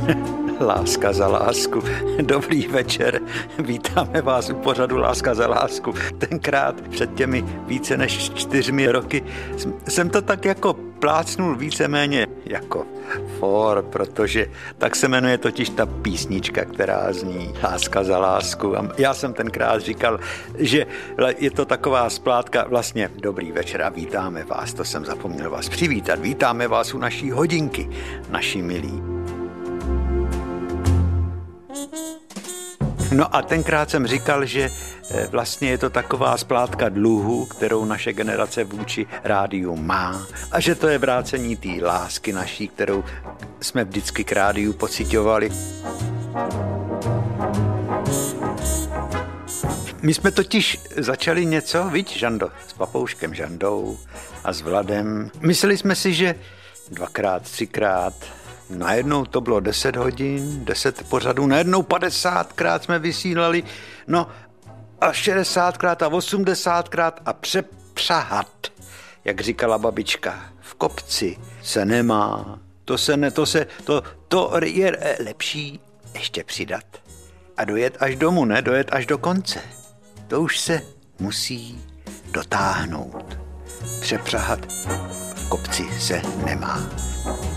Láska za lásku. Dobrý večer, vítáme vás u pořadu Láska za lásku. Tenkrát před těmi více než 4 roky jsem to tak jako plácnul víceméně jako for, protože tak se jmenuje totiž ta písnička, která zní Láska za lásku. A já jsem tenkrát říkal, že je to taková splátka, vlastně dobrý večer a vítáme vás, to jsem zapomněl vás přivítat, vítáme vás u naší hodinky, naši milí. No a tenkrát jsem říkal, že vlastně je to taková splátka dluhu, kterou naše generace vůči rádiu má a že to je vrácení té lásky naší, kterou jsme vždycky k rádiu pociťovali. My jsme totiž začali něco, viď, Žando, s papouškem Žandou a s Vladem. Mysleli jsme si, že 2x, 3x, najednou to bylo 10 hodin, 10 pořadů, najednou 50krát jsme vysílali, no a 60krát a 80krát a přepřahat, jak říkala babička, v kopci se nemá, to je lepší ještě přidat a dojet až domů, ne, dojet až do konce. To už se musí dotáhnout. Přepřahat v kopci se nemá.